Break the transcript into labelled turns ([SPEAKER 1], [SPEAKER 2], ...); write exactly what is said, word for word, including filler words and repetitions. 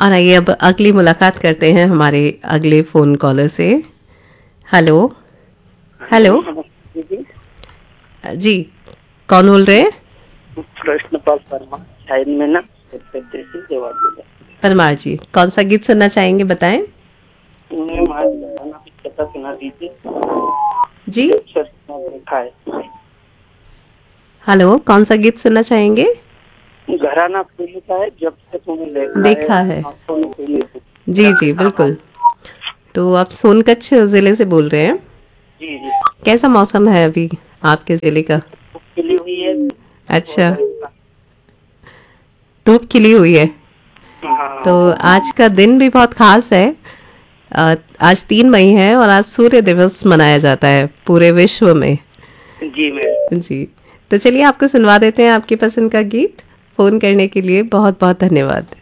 [SPEAKER 1] और आइए अब अगली मुलाकात करते हैं हमारे अगले फोन कॉलर से। हेलो हेलो
[SPEAKER 2] जी
[SPEAKER 1] जी, कौन बोल रहे हैं?
[SPEAKER 2] कृष्णपाल वर्मा शायद में ना उत्तर प्रदेश जवाब दिया।
[SPEAKER 1] परमार जी, कौन सा गीत सुनना चाहेंगे बताएं?
[SPEAKER 2] मैम आज गाना कथा सुना दीजिए।
[SPEAKER 1] जी
[SPEAKER 2] जब से तुमने देखा है
[SPEAKER 1] हेलो, कौन सा गीत सुनना चाहेंगे?
[SPEAKER 2] घराना फिल्म का है, जब से तुम्हें देखा है
[SPEAKER 1] देखा है।
[SPEAKER 2] आंखों में पीली थी।
[SPEAKER 1] जी जी बिल्कुल। तो आप सोनकच्छ जिले से बोल रहे हैं?
[SPEAKER 2] जी जी
[SPEAKER 1] कैसा मौसम है अभी आपके जिले का?
[SPEAKER 2] खिली हुई है।
[SPEAKER 1] अच्छा,
[SPEAKER 2] और
[SPEAKER 1] धूप खिली हुई है। तो
[SPEAKER 2] हाँ
[SPEAKER 1] आज का दिन भी बहुत खास है। अ, आज तीन मई है और आज सूर्य दिवस मनाया जाता है पूरे विश्व में।
[SPEAKER 2] जी मैम।
[SPEAKER 1] जी, तो चलिए आपको सुनवा देते हैं आपकी पसंद का गीत। फोन करने के लिए बहुत बहुत धन्यवाद।